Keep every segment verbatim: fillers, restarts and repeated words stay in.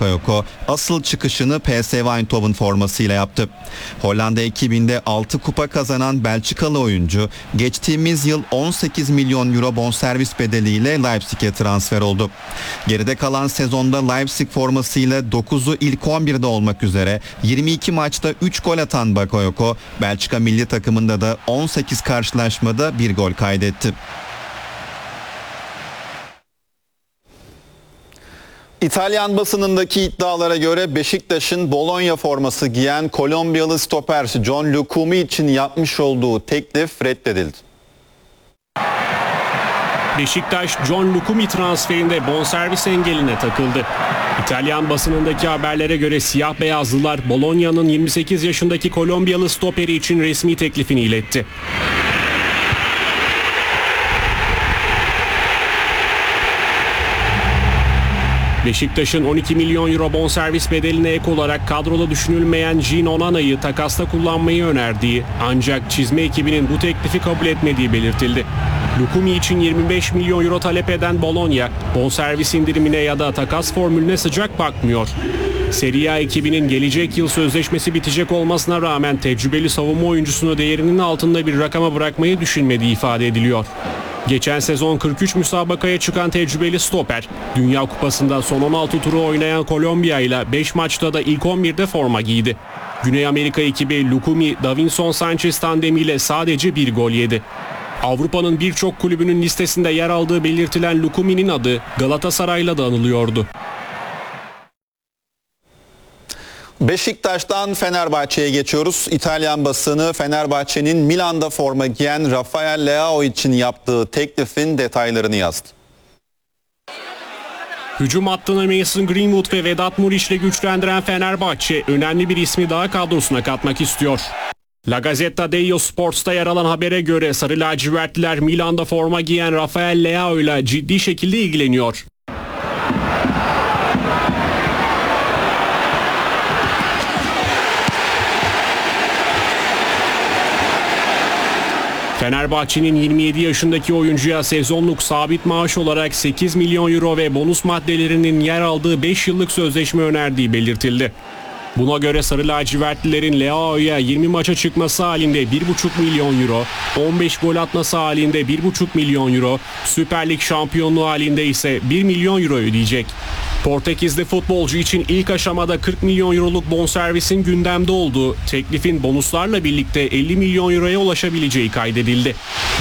Bakayoko asıl çıkışını P S V Eindhoven formasıyla yaptı. Hollanda ekibinde altı kupa kazanan Belçikalı oyuncu geçtiğimiz yıl on sekiz milyon euro bonservis bedeliyle Leipzig'e transfer oldu. Geride kalan sezonda Leipzig formasıyla dokuzu ilk on birde olmak üzere yirmi iki maçta üç gol atan Bakayoko, Belçika milli takımında da on sekiz karşılaşmada bir gol kaydetti. İtalyan basınındaki iddialara göre Beşiktaş'ın Bologna forması giyen Kolombiyalı stoper John Lucumi için yapmış olduğu teklif reddedildi. Beşiktaş, John Lucumi transferinde bonservis engeline takıldı. İtalyan basınındaki haberlere göre siyah beyazlılar Bologna'nın yirmi sekiz yaşındaki Kolombiyalı stoperi için resmi teklifini iletti. Beşiktaş'ın on iki milyon euro bonservis bedeline ek olarak kadroda düşünülmeyen Jean Onana'yı takasta kullanmayı önerdiği, ancak çizme ekibinin bu teklifi kabul etmediği belirtildi. Lucumi için yirmi beş milyon euro talep eden Bologna, bonservis indirimine ya da takas formülüne sıcak bakmıyor. Serie A ekibinin gelecek yıl sözleşmesi bitecek olmasına rağmen tecrübeli savunma oyuncusunu değerinin altında bir rakama bırakmayı düşünmediği ifade ediliyor. Geçen sezon kırk üç müsabakaya çıkan tecrübeli stoper, Dünya Kupası'nda son on altı turu oynayan Kolombiya ile beş maçta da ilk on birde forma giydi. Güney Amerika ekibi Lucumi, Davinson Sanchez tandemiyle sadece bir gol yedi. Avrupa'nın birçok kulübünün listesinde yer aldığı belirtilen Lucumi'nin adı Galatasaray'la da anılıyordu. Beşiktaş'tan Fenerbahçe'ye geçiyoruz. İtalyan basını Fenerbahçe'nin Milan'da forma giyen Rafael Leao için yaptığı teklifin detaylarını yazdı. Hücum hattını Mason Greenwood ve Vedat Muriç'le güçlendiren Fenerbahçe önemli bir ismi daha kadrosuna katmak istiyor. La Gazzetta dello Sport'ta yer alan habere göre Sarı lacivertliler Milan'da forma giyen Rafael Leao ile ciddi şekilde ilgileniyor. Fenerbahçe'nin yirmi yedi yaşındaki oyuncuya sezonluk sabit maaş olarak sekiz milyon euro ve bonus maddelerinin yer aldığı beş yıllık sözleşme önerdiği belirtildi. Buna göre Sarı lacivertlilerin Leao'ya yirmi maça çıkması halinde bir buçuk milyon euro, on beş gol atması halinde bir buçuk milyon euro, Süper Lig şampiyonluğu halinde ise bir milyon euro ödeyecek. Portekizli futbolcu için ilk aşamada kırk milyon euroluk bonservisin gündemde olduğu, teklifin bonuslarla birlikte elli milyon euroya ulaşabileceği kaydedildi.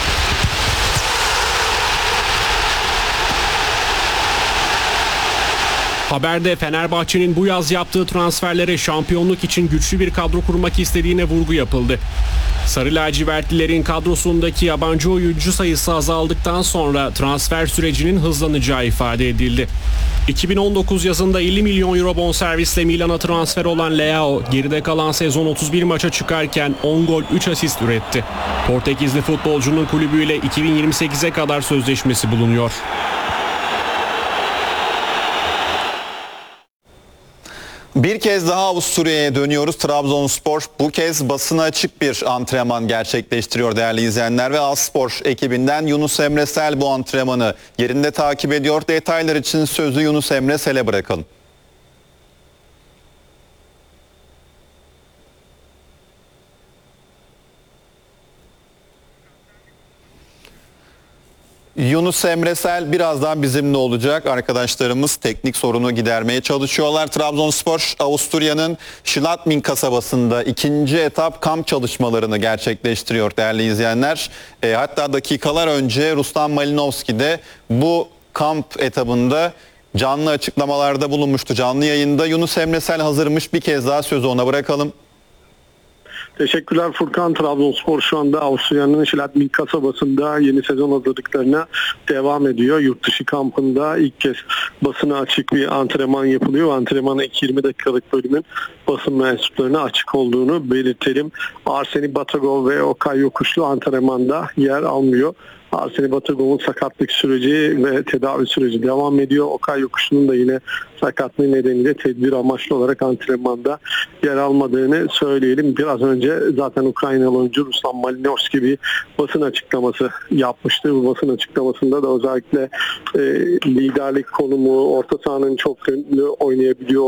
Haberde Fenerbahçe'nin bu yaz yaptığı transferlere şampiyonluk için güçlü bir kadro kurmak istediğine vurgu yapıldı. Sarı lacivertlilerin kadrosundaki yabancı oyuncu sayısı azaldıktan sonra transfer sürecinin hızlanacağı ifade edildi. iki bin on dokuz yazında elli milyon euro bonservisle Milan'a transfer olan Leao, geride kalan sezon otuz bir maça çıkarken on gol üç asist üretti. Portekizli futbolcunun kulübüyle iki bin yirmi sekize kadar sözleşmesi bulunuyor. Bir kez daha Avusturya'ya dönüyoruz. Trabzonspor bu kez basına açık bir antrenman gerçekleştiriyor değerli izleyenler ve Aspor ekibinden Yunus Emre Sel bu antrenmanı yerinde takip ediyor. Detaylar için sözü Yunus Emre Sel'e bırakalım. Yunus Emre Sel birazdan bizimle olacak. Arkadaşlarımız teknik sorunu gidermeye çalışıyorlar. Trabzonspor, Avusturya'nın Schladming kasabasında ikinci etap kamp çalışmalarını gerçekleştiriyor değerli izleyenler. E, hatta dakikalar önce Ruslan Malinovski de bu kamp etabında canlı açıklamalarda bulunmuştu. Canlı yayında Yunus Emre Sel hazırmış. Bir kez daha sözü ona bırakalım. Teşekkürler Furkan. Trabzonspor şu anda Avusturya'nın Schladming kasabasında yeni sezon hazırlıklarına devam ediyor. Yurt dışı kampında ilk kez basına açık bir antrenman yapılıyor. Antrenmanın ilk yirmi dakikalık bölümün basın mensuplarına açık olduğunu belirtelim. Arseni Batagov ve Okay Yokuşlu antrenmanda yer almıyor. Arseni Batagov'un sakatlık süreci ve tedavi süreci devam ediyor. Okay Yokuşlu'nun da yine sakatlığı nedeniyle tedbir amaçlı olarak antrenmanda yer almadığını söyleyelim. Biraz önce zaten Ukraynalı oyuncu Ruslan Malinovski bir basın açıklaması yapmıştı. Bu basın açıklamasında da özellikle e, liderlik konumu, orta sahanın çok yönlü oynayabiliyor